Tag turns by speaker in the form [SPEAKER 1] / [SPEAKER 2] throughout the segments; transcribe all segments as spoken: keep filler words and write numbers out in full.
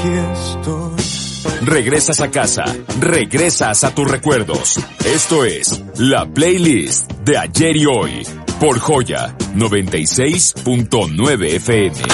[SPEAKER 1] aquí estoy.
[SPEAKER 2] Regresas a casa, regresas a tus recuerdos. Esto es la playlist de ayer y hoy por Joya noventa y seis punto nueve F M.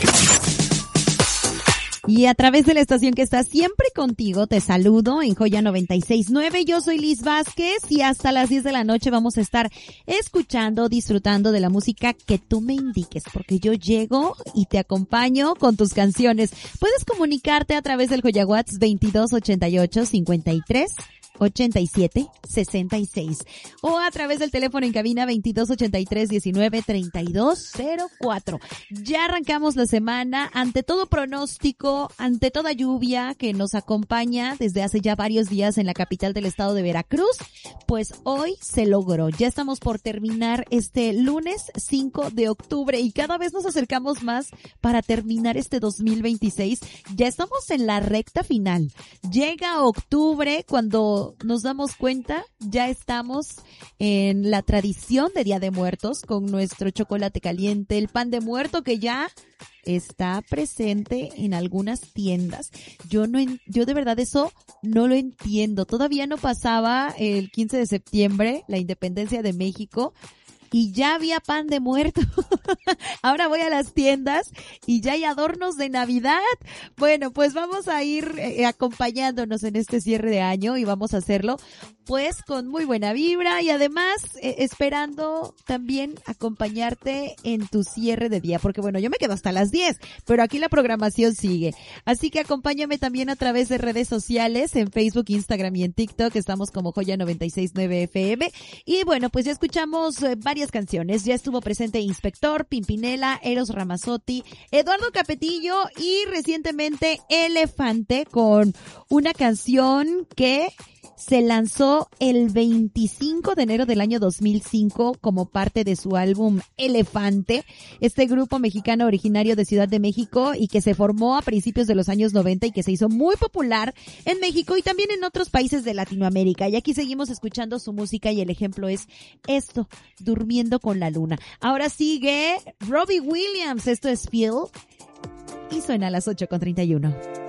[SPEAKER 3] Y a través de la estación que está siempre contigo, te saludo en Joya noventa y seis punto nueve. Yo soy Liz Vázquez y hasta las diez de la noche vamos a estar escuchando, disfrutando de la música que tú me indiques, porque yo llego y te acompaño con tus canciones. Puedes comunicarte a través del Joya WhatsApp veintidós ochenta y ocho cincuenta y tres ochenta y siete sesenta y seis o a través del teléfono en cabina veintidós ochenta y tres diecinueve treinta y dos cero cuatro. Ya arrancamos la semana ante todo pronóstico, ante toda lluvia que nos acompaña desde hace ya varios días en la capital del estado de Veracruz. Pues hoy se logró. Ya estamos por terminar este lunes cinco de octubre y cada vez nos acercamos más para terminar este dos mil veintiséis. Ya estamos en la recta final. Llega octubre cuando nos damos cuenta, ya estamos en la tradición de Día de Muertos con nuestro chocolate caliente, el pan de muerto que ya está presente en algunas tiendas. Yo no, yo de verdad eso no lo entiendo. Todavía no pasaba el quince de septiembre, la independencia de México, y ya había pan de muerto. Ahora voy a las tiendas y ya hay adornos de Navidad. Bueno, pues vamos a ir eh, acompañándonos en este cierre de año y vamos a hacerlo pues con muy buena vibra y además eh, esperando también acompañarte en tu cierre de día, porque bueno, yo me quedo hasta las diez, pero aquí la programación sigue. Así que acompáñame también a través de redes sociales, en Facebook, Instagram y en TikTok. Estamos como Joya noventa y seis punto nueve F M. Y bueno, pues ya escuchamos eh, varias canciones. Ya estuvo presente Inspector, Pimpinela, Eros Ramazzotti, Eduardo Capetillo y recientemente Elefante con una canción que se lanzó el veinticinco de enero del año dos mil cinco como parte de su álbum Elefante, este grupo mexicano originario de Ciudad de México y que se formó a principios de los años noventa y que se hizo muy popular en México y también en otros países de Latinoamérica. Y aquí seguimos escuchando su música y el ejemplo es esto, Durmiendo con la Luna. Ahora sigue Robbie Williams, esto es Phil y suena a las ocho con treinta y uno.